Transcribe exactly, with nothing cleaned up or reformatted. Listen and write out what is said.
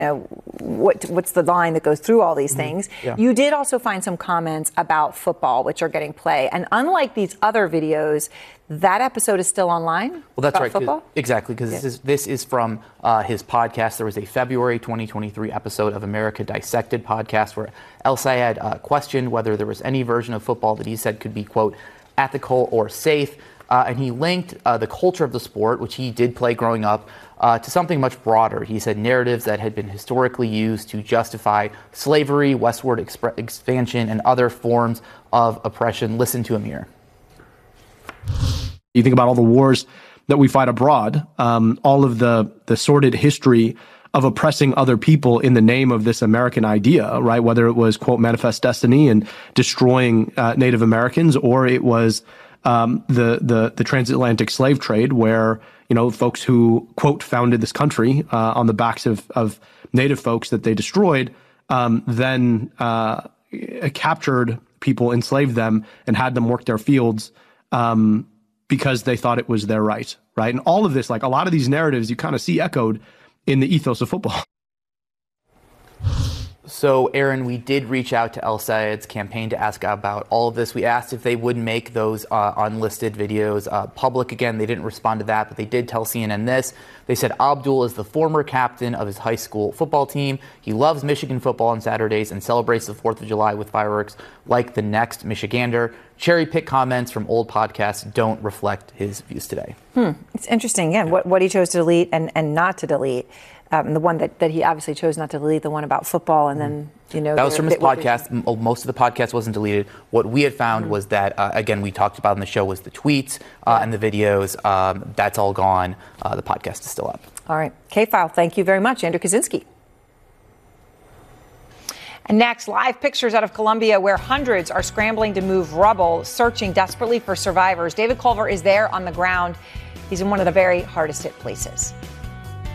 know, what what's the line that goes through all these things. Mm-hmm. Yeah. You did also find some comments about football, which are getting play. And unlike these other videos, that episode is still online? Well, that's about right. Football? Exactly, because Yeah. this is this is from uh, his podcast. There was a February twenty twenty-three episode of America Dissected podcast where El Sayed uh, questioned whether there was any version of football that he said could be, quote, ethical or safe. Uh, and he linked uh, the culture of the sport, which he did play growing up, uh, to something much broader. He said narratives that had been historically used to justify slavery, westward exp- expansion, and other forms of oppression. Listen to Amir. You think about all the wars that we fight abroad, um, all of the the sordid history of oppressing other people in the name of this American idea, right? Whether it was, quote, manifest destiny and destroying uh, Native Americans, or it was um, the the the transatlantic slave trade, where, you know, folks who, quote, founded this country uh, on the backs of of Native folks that they destroyed, um, then uh, captured people, enslaved them, and had them work their fields. Um, because they thought it was their right, right? And all of this, like a lot of these narratives, you kind of see echoed in the ethos of football. So, Aaron, we did reach out to El Sayed's campaign to ask about all of this. We asked if they would make those uh, unlisted videos uh, public again. They didn't respond to that, but they did tell C N N this. They said Abdul is the former captain of his high school football team. He loves Michigan football on Saturdays and celebrates the fourth of July with fireworks like the next Michigander. Cherry pick comments from old podcasts don't reflect his views today. Hmm. It's interesting, again, what, what he chose to delete and, and not to delete. Um, the one that, that he obviously chose not to delete, the one about football, and then, you know. That was from his bit- what podcast. M- Most of the podcast wasn't deleted. What we had found Mm-hmm. was that, uh, again, we talked about in the show was the tweets uh, and the videos. Um, that's all gone. Uh, the podcast is still up. All right. K-File, thank you very much. Andrew Kaczynski. And next, live pictures out of Colombia where hundreds are scrambling to move rubble, searching desperately for survivors. David Culver is there on the ground. He's in one of the very hardest hit places.